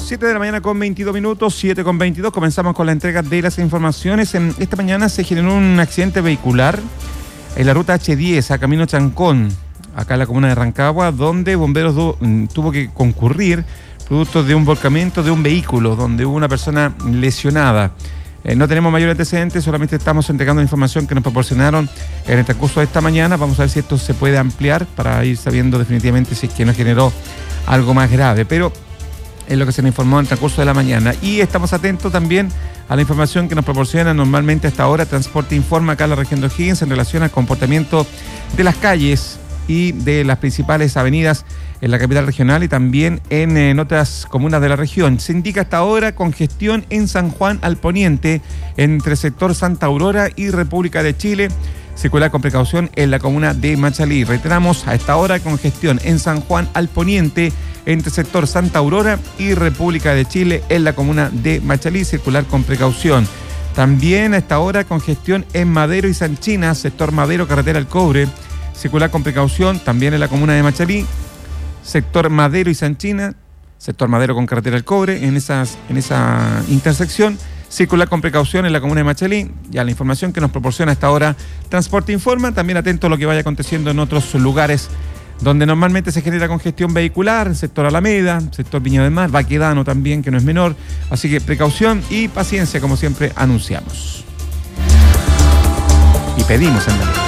7 de la mañana con 22 minutos, 7 con 22. Comenzamos con la entrega de las informaciones. Esta mañana se generó un accidente vehicular en la ruta H10 a Camino Chancón, acá en la comuna de Rancagua, donde bomberos tuvo que concurrir producto de un volcamiento de un vehículo, donde hubo una persona lesionada. No tenemos mayor antecedentes, solamente estamos entregando la información que nos proporcionaron en el transcurso de esta mañana. Vamos a ver si esto se puede ampliar para ir sabiendo definitivamente si es que no generó algo más grave, pero es lo que se nos informó en el transcurso de la mañana. Y estamos atentos también a la información que nos proporciona normalmente hasta ahora Transporte Informa acá en la región de O'Higgins en relación al comportamiento de las calles y de las principales avenidas en la capital regional y también en otras comunas de la región. Se indica hasta ahora congestión en San Juan al Poniente, entre sector Santa Aurora y República de Chile. Circular con precaución en la comuna de Machalí. Reiteramos, a esta hora congestión en San Juan al Poniente, entre sector Santa Aurora y República de Chile en la comuna de Machalí. Circular con precaución. También a esta hora congestión en Madero y Sanchina, sector Madero, carretera al Cobre. Circular con precaución también en la comuna de Machalí, sector Madero y Sanchina, sector Madero con carretera al Cobre, en esa intersección. Circular con precaución en la comuna de Machalí. Ya la información que nos proporciona hasta ahora Transporte Informa. También atento a lo que vaya aconteciendo en otros lugares donde normalmente se genera congestión vehicular, sector Alameda, sector Viña del Mar, Baquedano también, que no es menor. Así que precaución y paciencia, como siempre anunciamos. Y pedimos en realidad.